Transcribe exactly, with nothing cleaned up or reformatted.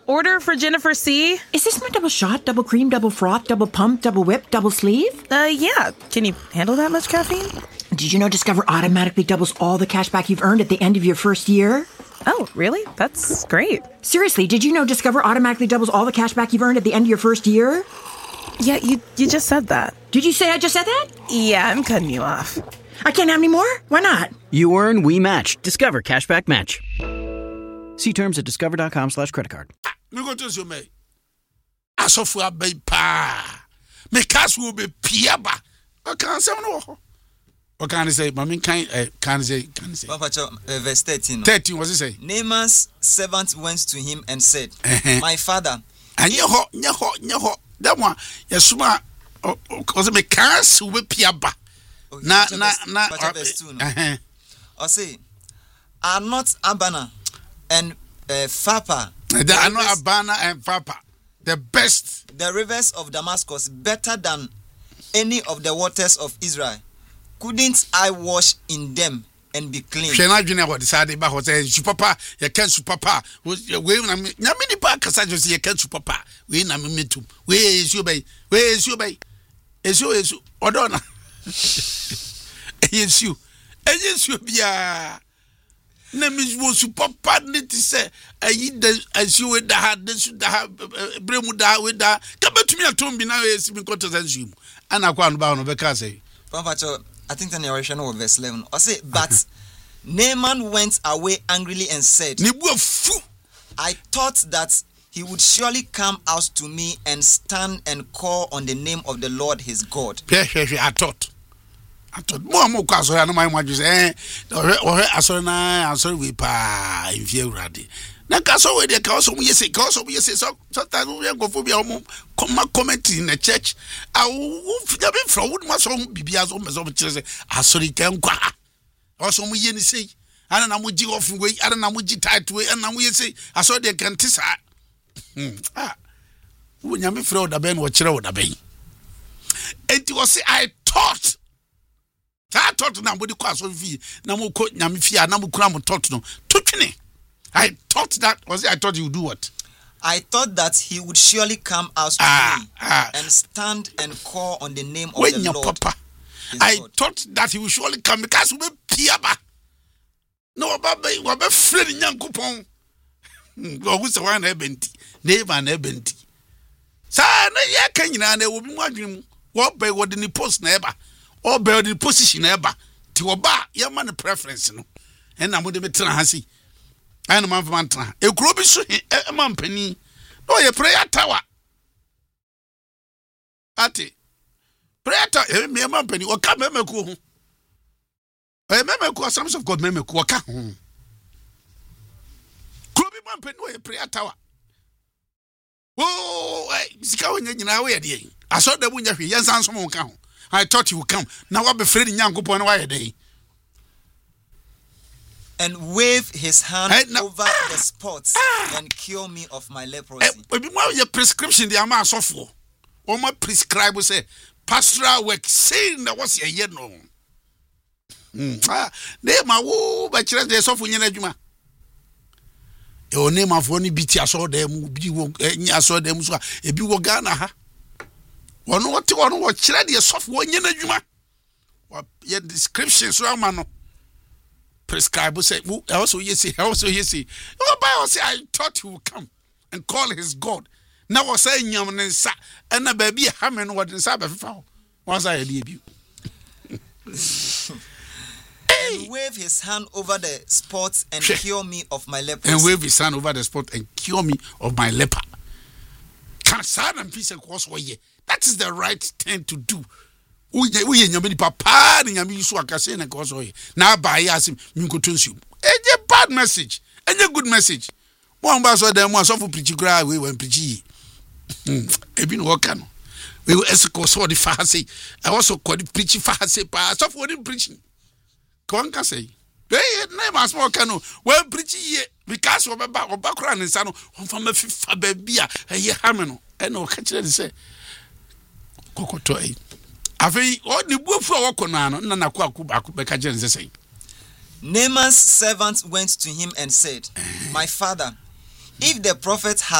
order for Jennifer C. Is this my double shot, double cream, double froth, double pump, double whip, double sleeve? Uh, yeah. Can you handle that much caffeine? Did you know Discover automatically doubles all the cash back you've earned at the end of your first year? Oh, really? That's great. Seriously, did you know Discover automatically doubles all the cash back you've earned at the end of your first year? Yeah, you you just said that. Did you say I just said that? Yeah, I'm cutting you off. I can't have any more? Why not? You earn, we match. Discover Cashback Match. See terms at discover.com slash credit card. Me go to me. Asofu abay pa. Me cash will be piaba. I can't say no. What can I say? Mami can can say can say. Papa, uh, verse thirteen. thirteen, what does it say? Naaman's servant went to him and said, uh-huh. My father. And you ho, you ho, you ho. That one, yesuma. Cause me cash will be piaba. Na na na. Uh-huh. I say, are not Abana and uh, Pharpar. They are not Abana and Pharpar. The best. The rivers of Damascus better than any of the waters of Israel. Couldn't I wash in them and be clean? She not doing what decided about what say papa, you can't papa. We na me na me ni pa kasa just you can't papa. We na me metu. We is you bay. We is you bay. Is you is odona. Yes you. Yes you bia. Na me wo su papa ni ti say ayi the as you da ha de su da ha bremu da we da. Ka betumi atom bi na yes mi koto sansu. Ana kwa no ba no be ka say. Papa I think the narration of verse eleven. I say, but Naaman went away angrily and said, I thought that he would surely come out to me and stand and call on the name of the Lord his God. I thought. I thought. More more cause I know my mother say, or I saw na I saw we pa in fear ready. Na kaso we dey kaso we say kaso we say so sometimes we go for be am come comment in the church I wo fia be from would so bibia so me so kire say asori kan kwa also mu ye ni say ana na mu gi off we ana na mu gi tight we ana mu ye say asori dey kan tisa ah wo nya me frɛ oda ben wo kire oda ben enti wo say I thought I thought na mo di kwa so fi na mo ko nya me fia na mo kura mo thought no to twene I thought that was it. I thought he would do what? I thought that he would surely come out to ah, me ah. and stand and call on the name of when the your Lord. Papa, I God. thought that he would surely come because we be piaba. No, Baba, we be friend young coupon. Go who's the one ebenti, neighbor and ebenti. Sa na ya kan nyina na wo bi mu adwene wo be wo de ni post na eba. Or be the position eba. Ti wo ba ya man preference no. En na mo de betra ha si. I am a man. A group is a man penny. No, a prayer tower. Ati. Prayer tower, me a man penny, or come memeku. A memeku, some of God memeku, or come home. Group man penny, a prayer tower. Oh, it's going in our way. I saw the window here, yes, and someone come. I thought you would come. Now I'll be afraid young go on a day. And wave his hand hey, no. over ah, the spots ah, and cure me of my leprosy. Hey, your prescription, the amount of for. Or my prescriber say, pastoral work, saying that was a year no. Ah, they my woo, but there's off when you're Juma. Your name of only beat I saw them, I saw them, so a be Wagana. One what one what children, your soft one year Juma. What your description, so man. Prescribe say, also you see, also you see. Oh, Bible say, I thought he would come and call his God. Now I say, Yam and Sa, and a baby hammering what in Sabbath found. Once I leave you. And wave his hand over the spots and cure me of my leprosy. And wave his hand over the spot and cure me of my leper. Can sad and peace and cross way. That is the right thing to do. We we nyame papa ni nyame yisu akase na ko so ye na ba ya asim minko tonsu e bad message enye good message mo amba so dem mo so for preach gra we wan preach e bi no woka no we esiko so the fa say I also call the preach fa say pa so for the preaching kon ka say eh na ma so woka no wan preach ye because we ba oba kra ne nsa no on fa ma fifa ba bia e ye ha me no e no ka kire say kokoto e Afi o ni bufu a wokono ano na nakwa akụ beka jenze say. Naaman's servant went to him and said, My father, if the prophet had